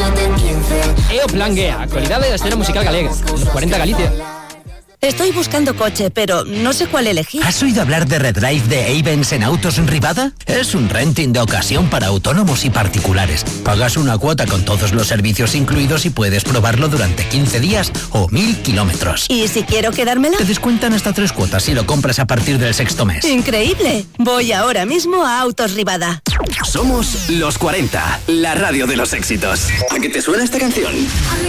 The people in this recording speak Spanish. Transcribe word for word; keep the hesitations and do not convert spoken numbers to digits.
E o Plan G, actualidade da escena musical galega. Los cuarenta Galicia. Estoy buscando coche, pero no sé cuál elegir. ¿Has oído hablar de Redrive de Avens en Autos en Rivada? Es un renting de ocasión para autónomos y particulares. Pagas una cuota con todos los servicios incluidos y puedes probarlo durante quince días o mil kilómetros. ¿Y si quiero quedármelo? Te descuentan hasta tres cuotas si lo compras a partir del sexto mes. ¡Increíble! Voy ahora mismo a Autos Rivada. Somos Los cuarenta, la radio de los éxitos. ¿A qué te suena esta canción?